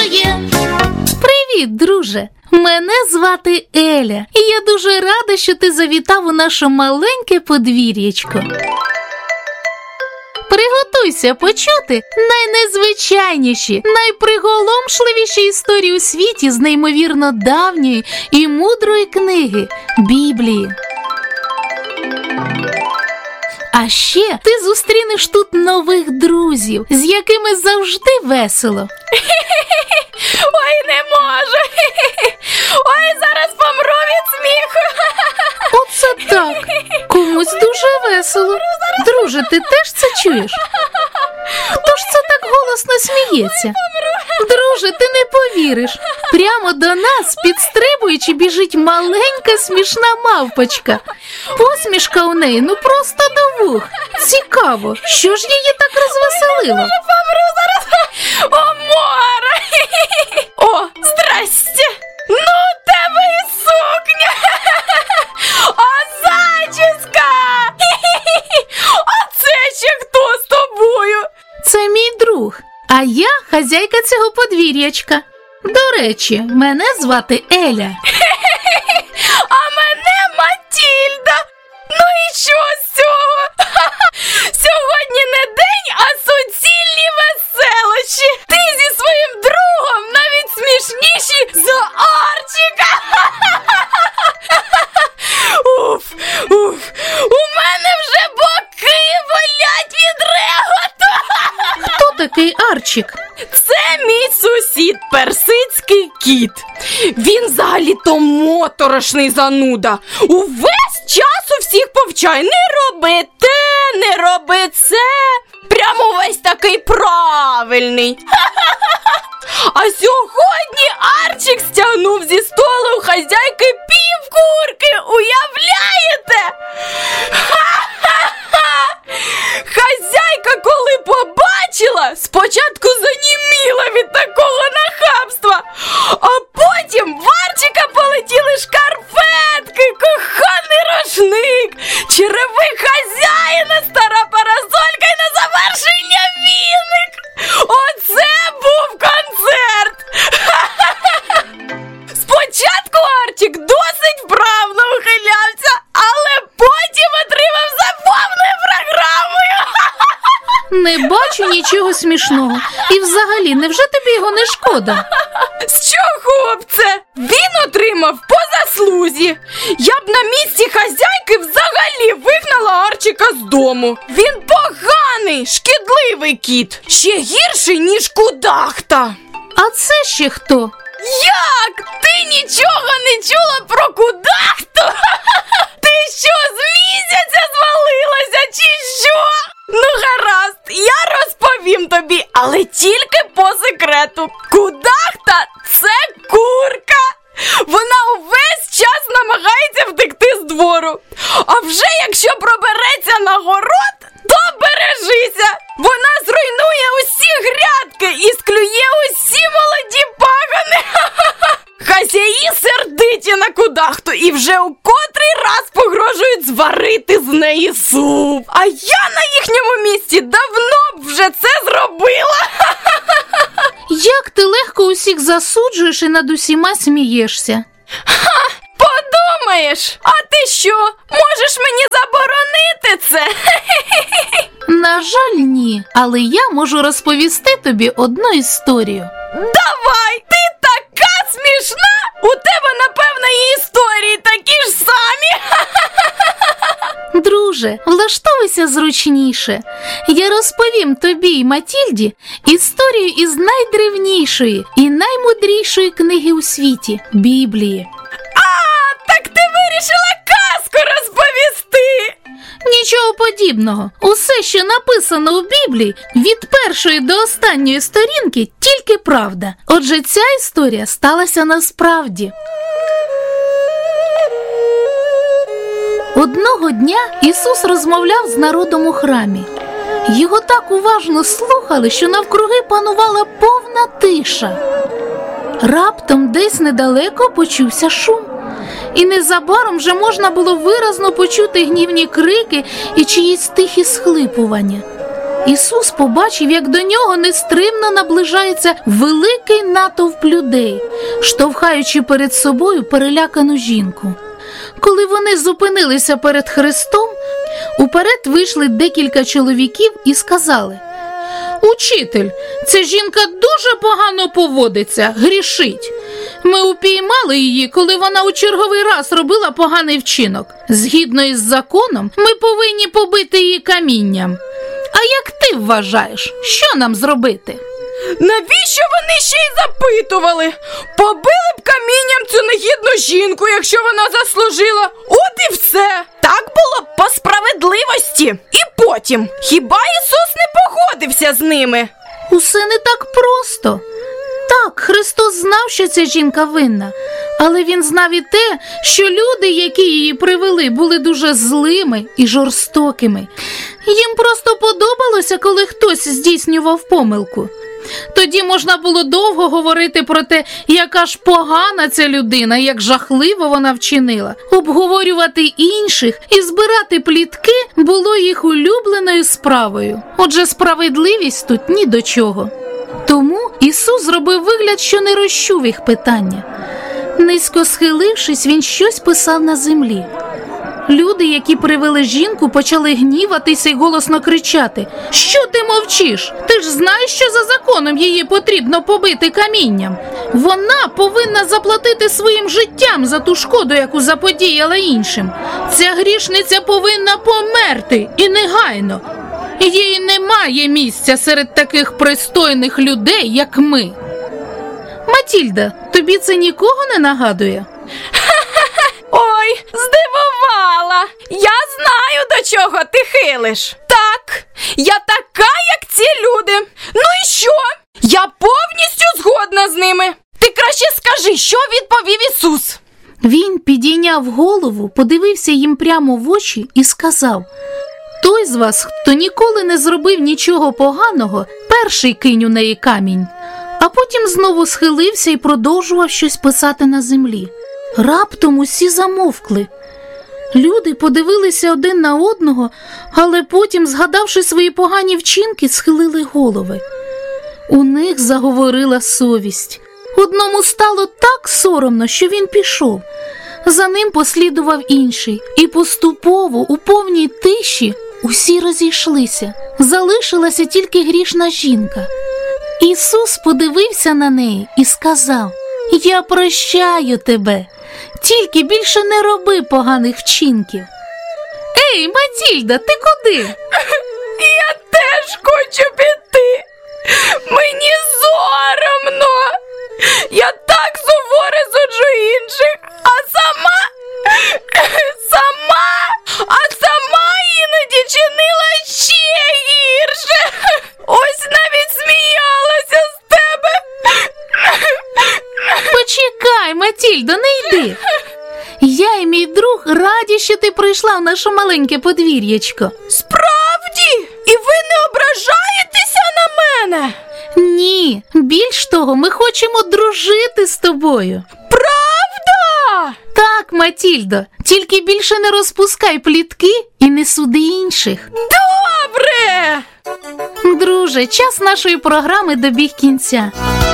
є. Привіт, друже! Мене звати Еля, і я дуже рада, що ти завітав у наше маленьке подвір'ячко. Приготуйся почути найнезвичайніші, найприголомшливіші історії у світі з неймовірно давньої і мудрої книги – Біблії. А ще ти зустрінеш тут нових друзів, з якими завжди весело. Ой, не можу. Ой, зараз помру від сміху. Оце так. Комусь дуже весело. Друже, ти теж це чуєш? Хто ж це так голосно сміється? Друже, ти не повіриш. Прямо до нас, підстрибуючи, біжить маленька смішна мавпочка. Посмішка у неї, ну просто до вух. Цікаво, що ж її так розвеселило? Я помру зараз. О, море. О, здрасте. Ну, тебе і сукня. О, зачіска. А це ще хто з тобою? Це мій друг, а я хазяйка цього подвір'ячка. До речі, мене звати Еля. А мене Матільда. Ну і що з цього? Сьогодні не день, а суцільні веселощі. Ти зі своїм другом навіть смішніші за Арчика. Уф. У мене вже боки болять від реготу. Хто такий Арчик? Це мій сусід, персидський кіт. Він взагалі-то моторошний зануда. Увесь час у всіх повчає: не роби те, не роби це. Прямо увесь такий правильний. А сьогодні Арчик стягнув зі столу у хазяйки півкурки. Уявляєте? Хазяйка, коли побачила, спочатку заніміла від такого нахабства, а потім в Арчика полетіли шкарпетки, коханий рушник, черевик хазяїна, стара парасолька і на завершення віник. Оце був концерт! Спочатку Арчик досить вправно ухилявся, але потім отримав за повною програмою. Не бачу нічого смішного. І взагалі, невже тобі його не шкода? З чого б це? Він отримав по заслузі. Я б на місці хазяйки взагалі вигнала Арчика з дому. Він поганий, шкідливий кіт. Ще гірший, ніж кудахта. А це ще хто? Як? Ти нічого не чула про кудахту? Ти що, з місяця звалилася, чи що? Ну гаразд, я розповім тобі, але тільки по секрету. Кудахта – це курка. Вона увесь час намагається втекти з двору. А вже якщо пробереться на город, то бережися. Вона зруйнує усі грядки і склює усі молоді пагони. Хазяї сердиті на кудахту і вже у котрий раз погрожують зварити з неї суп. А я на їхньому місці давно б вже це зробила. Як ти легко усіх засуджуєш і над усіма смієшся? Подумаєш, а ти що, можеш мені заборонити це? На жаль, ні. Але я можу розповісти тобі одну історію. Давай, ти така смішна! У тебе, напевно, і історії такі ж самі. Друже, влаштовуйся зручніше. Я розповім тобі і Матільді історію із найдревнішої і наймудрішої книги у світі – Біблії. Так ти вирішила казку розповісти? Нічого подібного. Усе, що написано у Біблії, від першої до останньої сторінки, тільки правда. Отже, ця історія сталася насправді. Одного дня Ісус розмовляв з народом у храмі. Його так уважно слухали, що навкруги панувала повна тиша. Раптом десь недалеко почувся шум. І незабаром вже можна було виразно почути гнівні крики і чиїсь тихі схлипування. Ісус побачив, як до нього нестримно наближається великий натовп людей, штовхаючи перед собою перелякану жінку. Коли вони зупинилися перед Христом, уперед вийшли декілька чоловіків і сказали: «Учитель, ця жінка дуже погано поводиться, грішить. Ми упіймали її, коли вона у черговий раз робила поганий вчинок. Згідно із законом, ми повинні побити її камінням. А як ти вважаєш, що нам зробити?» Навіщо вони ще й запитували? Побили б камінням цю негідну жінку, якщо вона заслужила. От і все. Так було б по справедливості. І потім, хіба Ісус не погодився з ними? Усе не так просто. Так, Христос знав, що ця жінка винна, але Він знав і те, що люди, які її привели, були дуже злими і жорстокими. Їм просто подобалося, коли хтось здійснював помилку. Тоді можна було довго говорити про те, яка ж погана ця людина, як жахливо вона вчинила. Обговорювати інших і збирати плітки було їх улюбленою справою. Отже, справедливість тут ні до чого. Тому Ісус зробив вигляд, що не розчув їх питання. Низько схилившись, Він щось писав на землі. Люди, які привели жінку, почали гніватися й голосно кричати: «Що ти мовчиш? Ти ж знаєш, що за законом її потрібно побити камінням. Вона повинна заплатити своїм життям за ту шкоду, яку заподіяла іншим. Ця грішниця повинна померти, і негайно. Їй немає місця серед таких пристойних людей, як ми». Матільда, тобі це нікого не нагадує? Ой, здивувала! Я знаю, до чого ти хилиш. Так, я така, як ці люди. Ну і що? Я повністю згодна з ними. Ти краще скажи, що відповів Ісус? Він підійняв голову, подивився їм прямо в очі і сказав: «Той з вас, хто ніколи не зробив нічого поганого, перший кинь у неї камінь». А потім знову схилився і продовжував щось писати на землі. Раптом усі замовкли. Люди подивилися один на одного, але потім, згадавши свої погані вчинки, схилили голови. У них заговорила совість. Одному стало так соромно, що він пішов. За ним послідував інший. І поступово, у повній тиші, усі розійшлися. Залишилася тільки грішна жінка. Ісус подивився на неї і сказав: «Я прощаю тебе. Тільки більше не роби поганих вчинків». Ей, Матільда, ти куди? Я теж хочу піти. Мені соромно. Я так суворо суджу інших, а сама іноді чинила ще гірше. Ось навіть сміялася з тебе. Почекай, Матільдо, не йди. Я і мій друг раді, що ти прийшла в наше маленьке подвір'ячко. Справді? І ви не ображаєтеся на мене? Ні, більш того, ми хочемо дружити з тобою. Правда? Так, Матільдо, тільки більше не розпускай плітки і не суди інших. Добре! Друже, час нашої програми добіг кінця.